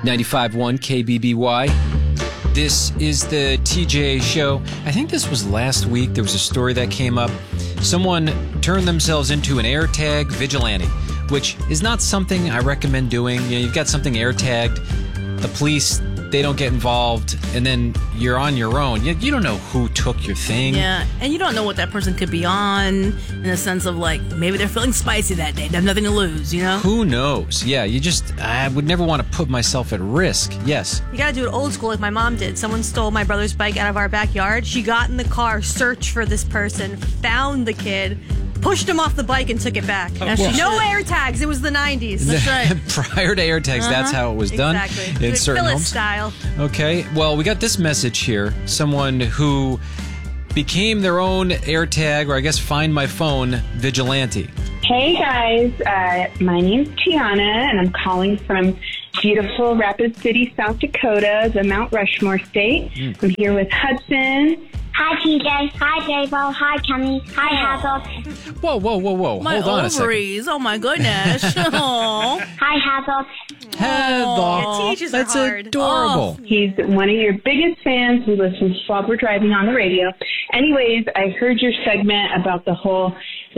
95.1 KBBY. This is the TJ Show. I think this was last week. There was a story that came up. Someone turned themselves into an AirTag vigilante, which is not something I recommend doing. You know, you've got something AirTagged. The police, they don't get involved, and then you're on your own. You don't know who took your thing. Yeah, and you don't know what that person could be on, in the sense of, like, maybe they're feeling spicy that day. They have nothing to lose, you know? Who knows? Yeah, I would never want to put myself at risk. Yes. You gotta do it old school like my mom did. Someone stole my brother's bike out of our backyard. She got in the car, searched for this person, found the kid, pushed him off the bike, and took it back. No air tags. It was the 90s. That's right. Prior to AirTags, that's how it was done exactly. in certain Phyllis homes. style. Okay, well, we got this message here. Someone who became their own AirTag, or I guess Find My Phone vigilante. Hey guys, my name's Tiana, and I'm calling from beautiful Rapid City, South Dakota, the Mount Rushmore state. I'm here with Hudson. Hi, TJ. Hi, Davo. Hi, Kemi. Hi, Hazel. Whoa. My Hold on a second. ovaries. Oh, my goodness. Aw. Hi, Hazel. Heather. Yeah, teachers are That's hard. adorable. He's one of your biggest fans. We listen while we're driving on the radio. Anyways, I heard your segment about the whole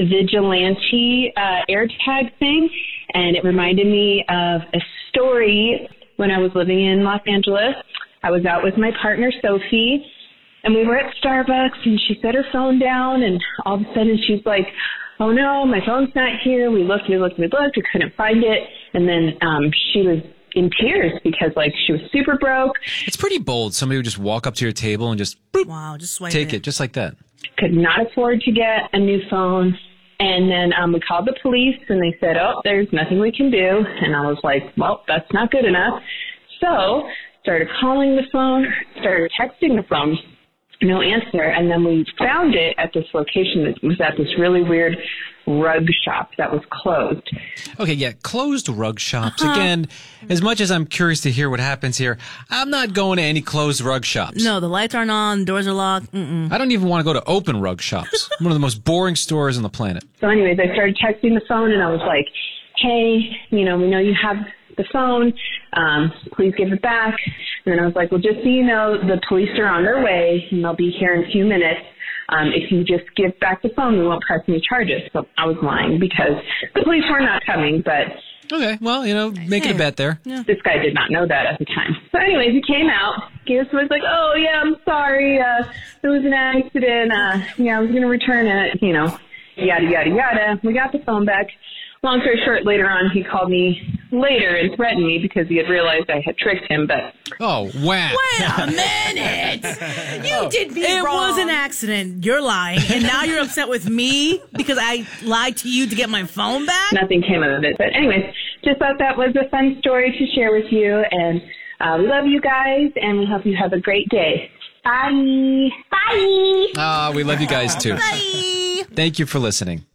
vigilante AirTag thing, and it reminded me of a story when I was living in Los Angeles. I was out with my partner, Sophie, and we were at Starbucks, and she set her phone down, and all of a sudden she's like, oh no, my phone's not here. We looked, we couldn't find it. And then she was in tears because, like, she was super broke. It's pretty bold. Somebody would just walk up to your table and just boop, Wow, just swipe take it, just like that. Could not afford to get a new phone. And then we called the police, and they said, oh, there's nothing we can do. And I was like, well, that's not good enough. So started calling the phone, started texting the phone. No answer. And then we found it at this location that was at this really weird rug shop that was closed. Okay, yeah, closed rug shops. Again, as much as I'm curious to hear what happens here, I'm not going to any closed rug shops. No, the lights aren't on, the doors are locked. I don't even want to go to open rug shops. One of the most boring stores on the planet. So anyways, I started texting the phone, and I was like, hey, we know you have the phone. Please give it back. And then I was like, well, just so you know, the police are on their way, and they'll be here in a few minutes. If you just give back the phone, we won't press any charges. So I was lying because the police were not coming, but... Okay, well, making a bet there. Yeah. This guy did not know that at the time. So anyways, he came out. He was like, oh, yeah, I'm sorry. It was an accident. I was going to return it, yada, yada, yada. We got the phone back. Long story short, later on, he called me later and threatened me because he had realized I had tricked him, but... Oh, wow. Wait a minute. You did me It wrong. was an accident. You're lying. And now you're upset with me because I lied to you to get my phone back? Nothing came of it. But anyways, just thought that was a fun story to share with you, and we love you guys, and we hope you have a great day. Bye. Bye. We love you guys, too. Bye. Thank you for listening.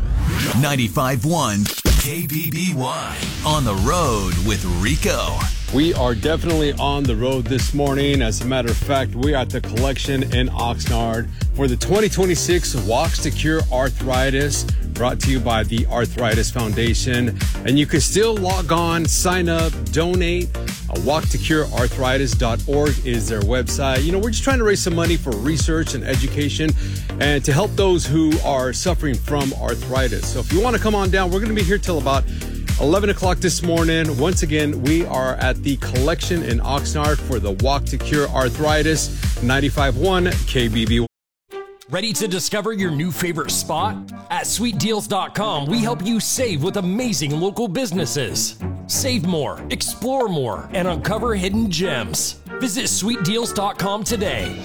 95.1 KBBY. On the road with Rico. We are definitely on the road this morning. As a matter of fact, we are at the collection in Oxnard for the 2026 Walks to Cure Arthritis, brought to you by the Arthritis Foundation. And you can still log on, sign up, donate. WalkToCureArthritis.org is their website. We're just trying to raise some money for research and education and to help those who are suffering from arthritis. So if you want to come on down, we're going to be here till about 11 o'clock this morning. Once again, we are at the collection in Oxnard for the Walk to Cure Arthritis, 95.1 KBB. Ready to discover your new favorite spot? At SweetDeals.com, we help you save with amazing local businesses. Save more, explore more, and uncover hidden gems. Visit SweetDeals.com today.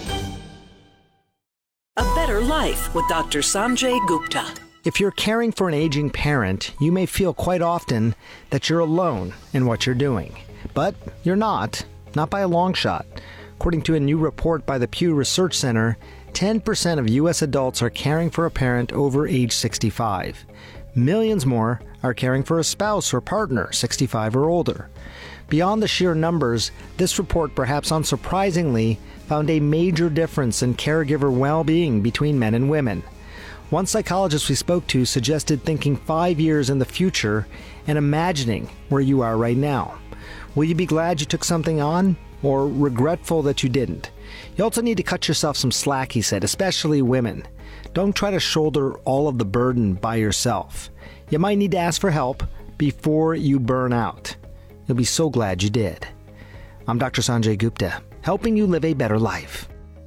A Better Life with Dr. Sanjay Gupta. If you're caring for an aging parent, you may feel quite often that you're alone in what you're doing. But you're not by a long shot. According to a new report by the Pew Research Center, 10% of U.S. adults are caring for a parent over age 65. Millions more are caring for a spouse or partner 65 or older. Beyond the sheer numbers, this report, perhaps unsurprisingly, found a major difference in caregiver well-being between men and women. One psychologist we spoke to suggested thinking 5 years in the future and imagining where you are right now. Will you be glad you took something on, or regretful that you didn't? You also need to cut yourself some slack, he said, especially women. Don't try to shoulder all of the burden by yourself. You might need to ask for help before you burn out. You'll be so glad you did. I'm Dr. Sanjay Gupta, helping you live a better life.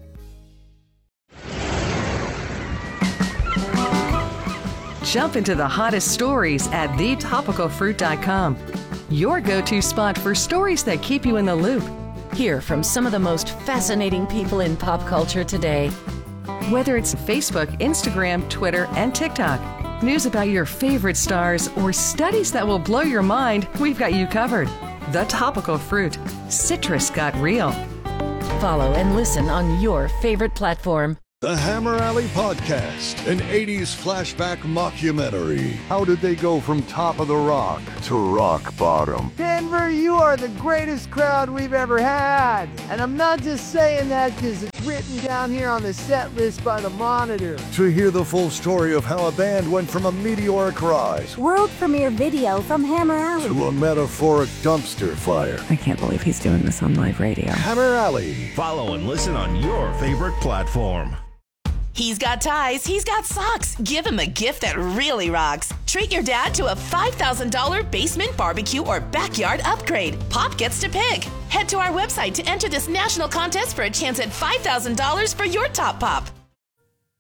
Jump into the hottest stories at thetopicalfruit.com. Your go-to spot for stories that keep you in the loop. Hear from some of the most fascinating people in pop culture today. Whether it's Facebook, Instagram, Twitter, and TikTok, news about your favorite stars, or studies that will blow your mind, we've got you covered. The Topical Fruit. Citrus got real. Follow and listen on your favorite platform. The Hammer Alley Podcast, an 80s flashback mockumentary. How did they go from top of the rock to rock bottom? Denver, you are the greatest crowd we've ever had. And I'm not just saying that because it's written down here on the set list by the Monitor. To hear the full story of how a band went from a meteoric rise, world premiere video from Hammer Alley, to a metaphoric dumpster fire. I can't believe he's doing this on live radio. Hammer Alley. Follow and listen on your favorite platform. He's got ties, he's got socks. Give him a gift that really rocks. Treat your dad to a $5,000 basement barbecue or backyard upgrade. Pop gets to pick. Head to our website to enter this national contest for a chance at $5,000 for your top pop.